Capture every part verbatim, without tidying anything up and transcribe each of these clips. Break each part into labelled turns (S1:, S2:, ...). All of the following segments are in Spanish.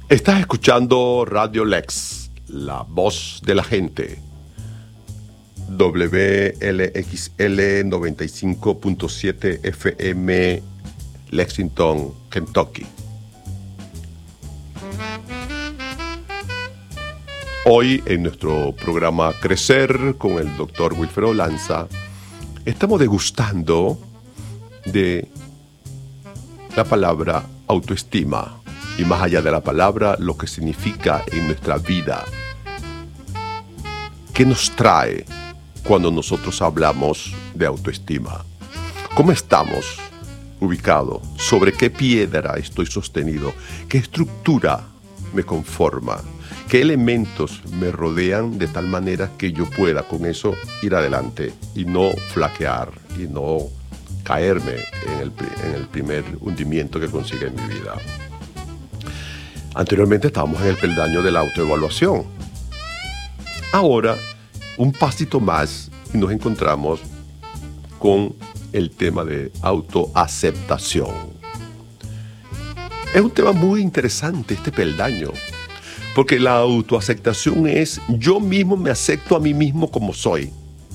S1: Estás escuchando Radio Lex, la voz de la gente. W L X L noventa y cinco punto siete F M, Lexington, Kentucky. Hoy en nuestro programa Crecer con el doctor Wilfredo Lanza estamos degustando de la palabra autoestima y, más allá de la palabra, lo que significa en nuestra vida. ¿Qué nos trae cuando nosotros hablamos de autoestima? ¿Cómo estamos ubicados? ¿Sobre qué piedra estoy sostenido? ¿Qué estructura me conforma? ¿Qué elementos me rodean de tal manera que yo pueda con eso ir adelante y no flaquear y no caerme en el, en el primer hundimiento que consiga en mi vida? Anteriormente estábamos en el peldaño de la autoevaluación. Ahora, un pasito más y nos encontramos con el tema de autoaceptación. Es un tema muy interesante este peldaño, porque la autoaceptación es yo mismo me acepto a mí mismo como soy.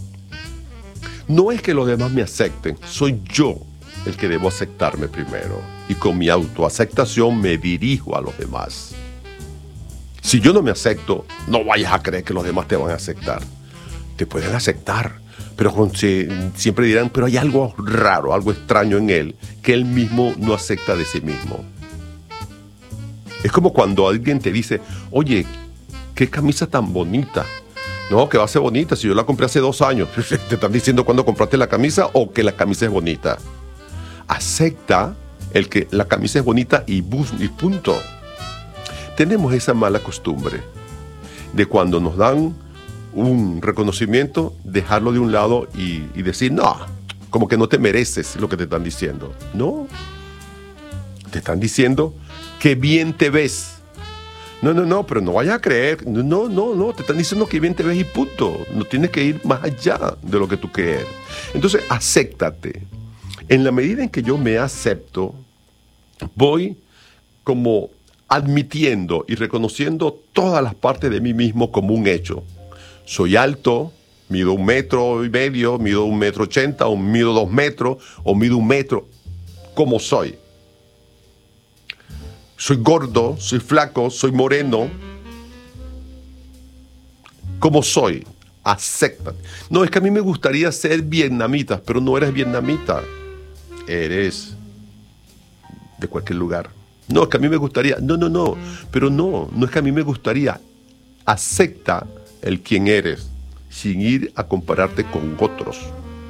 S1: No es que los demás me acepten, soy yo el que debo aceptarme primero. Y con mi autoaceptación me dirijo a los demás. Si yo no me acepto, no vayas a creer que los demás te van a aceptar. Te pueden aceptar, pero con, si, siempre dirán, pero hay algo raro, algo extraño en él, que él mismo no acepta de sí mismo. Es como cuando alguien te dice, oye, qué camisa tan bonita. No, que va a ser bonita si yo la compré hace dos años. ¿Te están diciendo cuándo compraste la camisa o que la camisa es bonita? Acepta el que la camisa es bonita y, bus, y punto. Tenemos esa mala costumbre de cuando nos dan un reconocimiento, dejarlo de un lado y, y decir, no, como que no te mereces lo que te están diciendo. No, te están diciendo, qué bien te ves. No, no, no, pero no vayas a creer. No, no, no, te están diciendo que bien te ves y punto. No tienes que ir más allá de lo que tú quieres. Entonces, acéptate. En la medida en que yo me acepto, voy como admitiendo y reconociendo todas las partes de mí mismo como un hecho. Soy alto, mido un metro y medio, mido un metro ochenta, o mido dos metros, o mido un metro, como soy. Soy gordo, soy flaco, soy moreno. Como soy, acéptate. No, es que a mí me gustaría ser vietnamita, pero no eres vietnamita. Eres de cualquier lugar. No, es que a mí me gustaría. No, no, no. Pero no, no es que a mí me gustaría. Acepta el quien eres, sin ir a compararte con otros.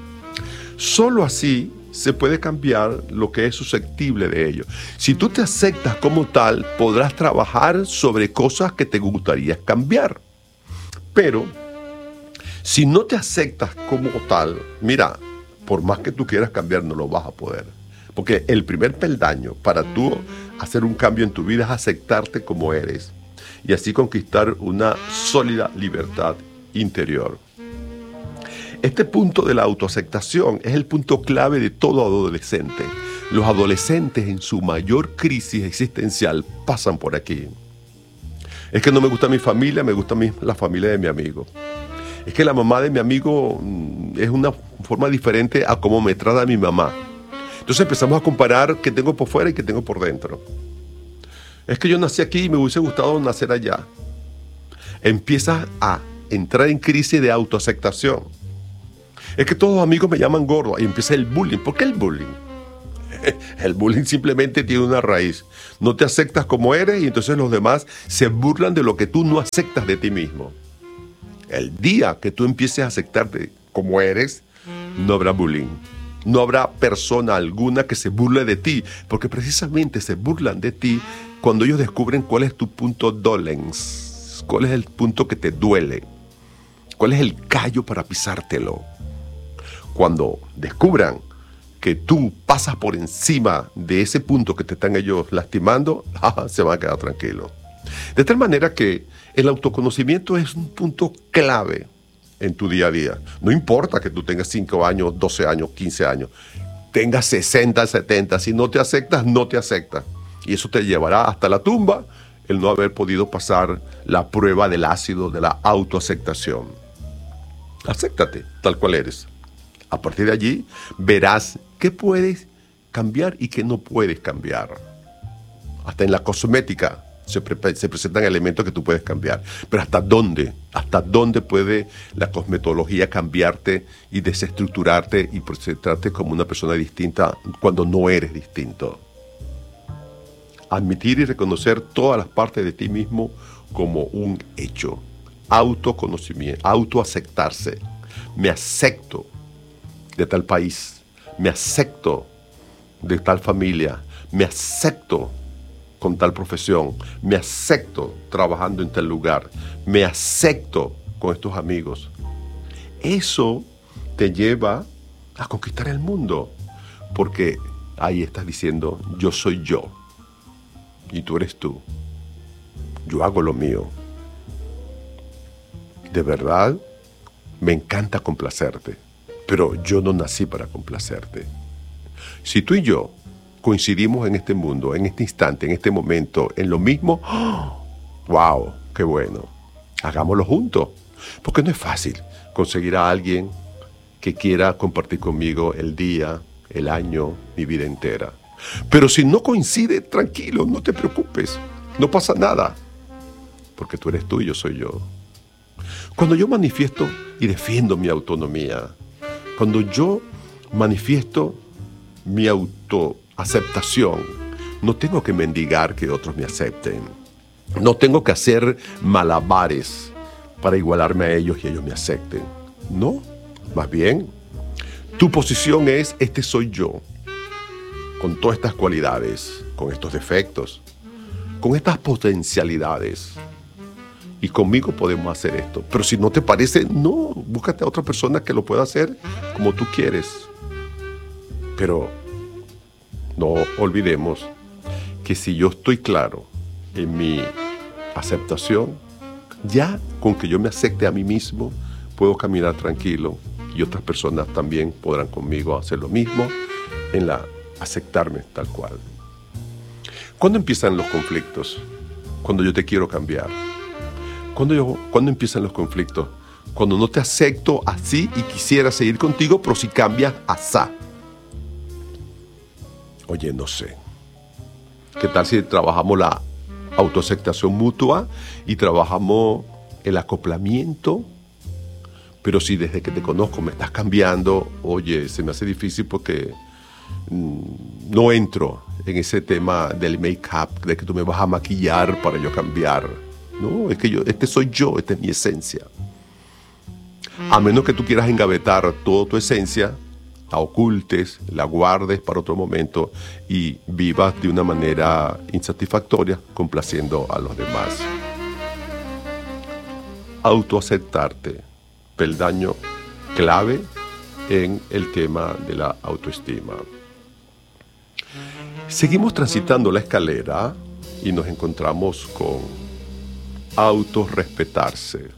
S1: Solo así se puede cambiar lo que es susceptible de ello. Si tú te aceptas como tal, podrás trabajar sobre cosas que te gustaría cambiar. Pero, si no te aceptas como tal, mira, por más que tú quieras cambiar, no lo vas a poder. Porque el primer peldaño para tú hacer un cambio en tu vida es aceptarte como eres. Y así conquistar una sólida libertad interior. Este punto de la autoaceptación es el punto clave de todo adolescente. Los adolescentes en su mayor crisis existencial pasan por aquí. Es que no me gusta mi familia, me gusta mi, la familia de mi amigo. Es que la mamá de mi amigo es una forma diferente a cómo me trata mi mamá. Entonces empezamos a comparar qué tengo por fuera y qué tengo por dentro. Es que yo nací aquí y me hubiese gustado nacer allá. Empiezas a entrar en crisis de autoaceptación. Es que todos los amigos me llaman gordo y empieza el bullying. ¿Por qué el bullying? El bullying simplemente tiene una raíz. No te aceptas como eres y entonces los demás se burlan de lo que tú no aceptas de ti mismo. El día que tú empieces a aceptarte como eres, no habrá bullying. No habrá persona alguna que se burle de ti, porque precisamente se burlan de ti cuando ellos descubren cuál es tu punto dolens, cuál es el punto que te duele, cuál es el callo para pisártelo. Cuando descubran que tú pasas por encima de ese punto que te están ellos lastimando, se van a quedar tranquilos. De tal manera que el autoconocimiento es un punto clave en tu día a día. No importa que tú tengas cinco años, doce años, quince años, tengas sesenta, setenta, si no te aceptas, no te aceptas. Y eso te llevará hasta la tumba el no haber podido pasar la prueba del ácido de la autoaceptación. Acéptate tal cual eres. A partir de allí verás qué puedes cambiar y qué no puedes cambiar. Hasta en la cosmética se, pre- se presentan elementos que tú puedes cambiar. Pero ¿hasta dónde? ¿Hasta dónde puede la cosmetología cambiarte y desestructurarte y presentarte como una persona distinta cuando no eres distinto? Admitir y reconocer todas las partes de ti mismo como un hecho. Autoconocimiento, autoaceptarse. Me acepto de tal país, me acepto de tal familia, me acepto con tal profesión, me acepto trabajando en tal lugar, me acepto con estos amigos. Eso te lleva a conquistar el mundo, porque ahí estás diciendo, yo soy yo, y tú eres tú. Yo hago lo mío. De verdad, me encanta complacerte, pero yo no nací para complacerte. Si tú y yo coincidimos en este mundo, en este instante, en este momento, en lo mismo, ¡oh! ¡Wow! ¡Qué bueno! Hagámoslo juntos, porque no es fácil conseguir a alguien que quiera compartir conmigo el día, el año, mi vida entera. Pero si no coincide, tranquilo, no te preocupes, no pasa nada, porque tú eres tú y yo soy yo. Cuando yo manifiesto y defiendo mi autonomía, cuando yo manifiesto mi autoaceptación, no tengo que mendigar que otros me acepten. No tengo que hacer malabares para igualarme a ellos y ellos me acepten. No, más bien, tu posición es, este soy yo, con todas estas cualidades, con estos defectos, con estas potencialidades. Y conmigo podemos hacer esto. Pero si no te parece, no, búscate a otra persona que lo pueda hacer como tú quieres. Pero no olvidemos que si yo estoy claro en mi aceptación, ya con que yo me acepte a mí mismo, puedo caminar tranquilo y otras personas también podrán conmigo hacer lo mismo en la aceptarme tal cual. ¿Cuándo empiezan los conflictos? Cuando yo te quiero cambiar. ¿Cuándo, yo, ¿Cuándo empiezan los conflictos? Cuando no te acepto así y quisiera seguir contigo, pero si cambias asá. Oye, no sé. ¿Qué tal si trabajamos la autoaceptación mutua y trabajamos el acoplamiento? Pero si desde que te conozco me estás cambiando, oye, se me hace difícil porque mmm, no entro en ese tema del make-up, de que tú me vas a maquillar para yo cambiar. No, es que yo, este soy yo, esta es mi esencia. A menos que tú quieras engavetar toda tu esencia, la ocultes, la guardes para otro momento y vivas de una manera insatisfactoria, complaciendo a los demás. Autoaceptarte, peldaño clave en el tema de la autoestima. Seguimos transitando la escalera y nos encontramos con autorrespetarse.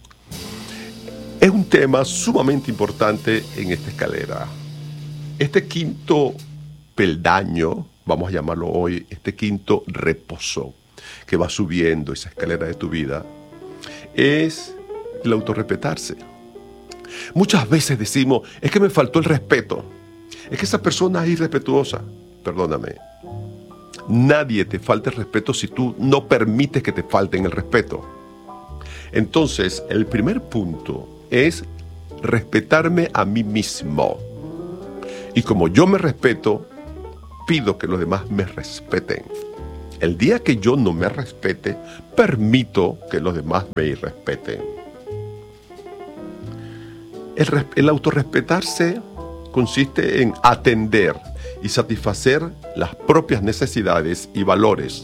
S1: Es un tema sumamente importante en esta escalera. Este quinto peldaño, vamos a llamarlo hoy, este quinto reposo que va subiendo esa escalera de tu vida, es el autorrespetarse. Muchas veces decimos, es que me faltó el respeto, es que esa persona es irrespetuosa. Perdóname. Nadie te falta el respeto si tú no permites que te falten el respeto. Entonces, el primer punto es respetarme a mí mismo. Y como yo me respeto, pido que los demás me respeten. El día que yo no me respete, permito que los demás me irrespeten. El, el autorrespetarse consiste en atender y satisfacer las propias necesidades y valores,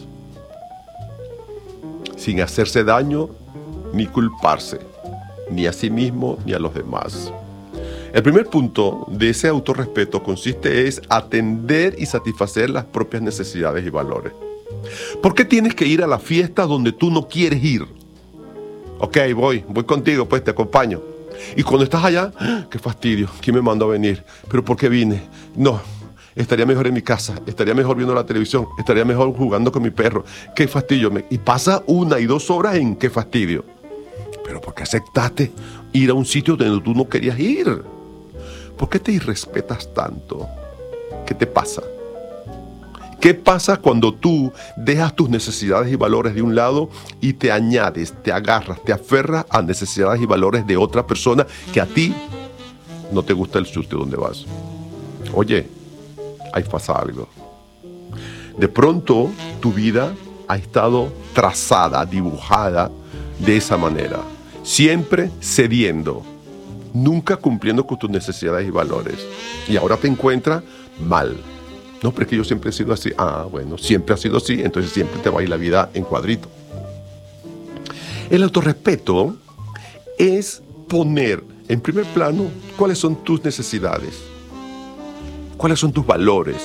S1: sin hacerse daño ni culparse, ni a sí mismo ni a los demás. El primer punto de ese autorrespeto consiste en atender y satisfacer las propias necesidades y valores. ¿Por qué tienes que ir a la fiesta donde tú no quieres ir? Ok, voy, voy contigo, pues te acompaño. Y cuando estás allá, ¡qué fastidio! ¿Quién me mandó a venir? ¿Pero por qué vine? No, estaría mejor en mi casa, estaría mejor viendo la televisión, estaría mejor jugando con mi perro. Qué fastidio. Y pasa una y dos horas en qué fastidio. Pero ¿por qué aceptaste ir a un sitio donde tú no querías ir? ¿Por qué te irrespetas tanto? ¿Qué te pasa? ¿Qué pasa cuando tú dejas tus necesidades y valores de un lado y te añades, te agarras, te aferras a necesidades y valores de otra persona que a ti no te gusta el sitio donde vas? Oye, ahí pasa algo. De pronto tu vida ha estado trazada, dibujada de esa manera, siempre cediendo, nunca cumpliendo con tus necesidades y valores. Y ahora te encuentras mal. No, pero es que yo siempre he sido así. Ah, bueno, siempre ha sido así, entonces siempre te va a ir la vida en cuadrito. El autorrespeto es poner en primer plano cuáles son tus necesidades, cuáles son tus valores.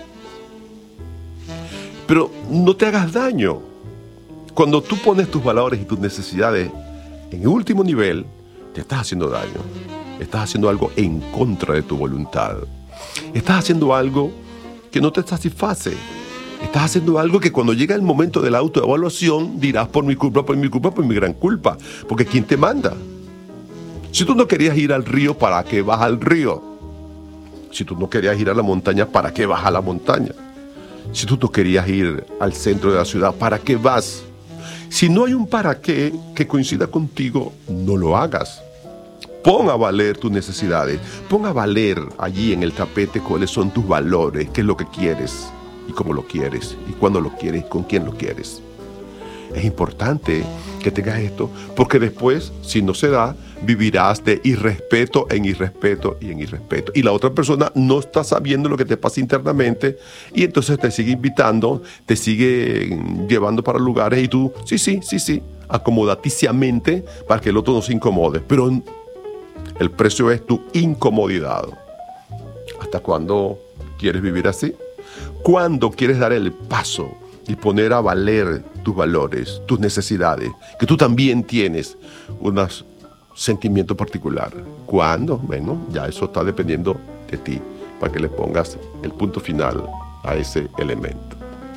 S1: Pero no te hagas daño. Cuando tú pones tus valores y tus necesidades en el último nivel, te estás haciendo daño. Estás haciendo algo en contra de tu voluntad. Estás haciendo algo que no te satisface. Estás haciendo algo que cuando llega el momento de la autoevaluación dirás por mi culpa, por mi culpa, por mi gran culpa. Porque ¿quién te manda? Si tú no querías ir al río, ¿para qué vas al río? Si tú no querías ir a la montaña, ¿para qué vas a la montaña? Si tú no querías ir al centro de la ciudad, ¿para qué vas? Si no hay un para qué que coincida contigo, no lo hagas. Pon a valer tus necesidades. Pon a valer allí en el tapete cuáles son tus valores, qué es lo que quieres y cómo lo quieres y cuándo lo quieres y con quién lo quieres. Es importante que tengas esto porque después, si no se da, vivirás de irrespeto en irrespeto y en irrespeto. Y la otra persona no está sabiendo lo que te pasa internamente y entonces te sigue invitando, te sigue llevando para lugares y tú, sí, sí, sí, sí, acomodaticiamente para que el otro no se incomode. Pero el precio es tu incomodidad. ¿Hasta cuándo quieres vivir así? ¿Cuándo quieres dar el paso y poner a valer tus valores, tus necesidades, que tú también tienes un sentimiento particular? ¿Cuándo? Bueno, ya eso está dependiendo de ti, para que le pongas el punto final a ese elemento.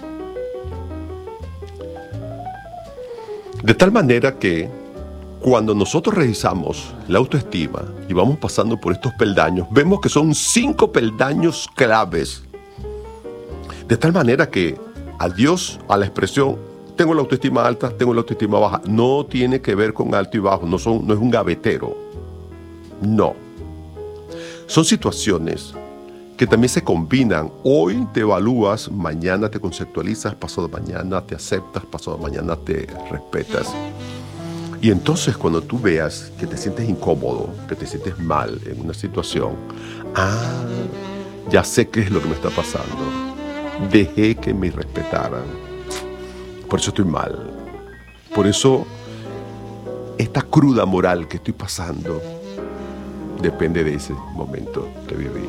S1: De tal manera que cuando nosotros revisamos la autoestima y vamos pasando por estos peldaños, vemos que son cinco peldaños claves. De tal manera que adiós a la expresión, tengo la autoestima alta, tengo la autoestima baja, no tiene que ver con alto y bajo, no, son, no es un gavetero. No. Son situaciones que también se combinan. Hoy te evalúas, mañana te conceptualizas, pasado mañana te aceptas, pasado mañana te respetas. Y entonces cuando tú veas que te sientes incómodo, que te sientes mal en una situación, ah, ya sé qué es lo que me está pasando. Dejé que me respetaran. Por eso estoy mal. Por eso esta cruda moral que estoy pasando depende de ese momento que viví.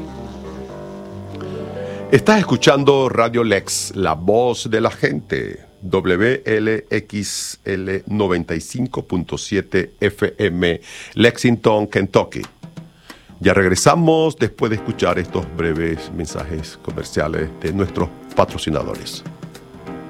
S1: Estás escuchando Radio Lex, la voz de la gente. W L X L noventa y cinco punto siete F M, Lexington, Kentucky. Ya regresamos después de escuchar estos breves mensajes comerciales de nuestros patrocinadores.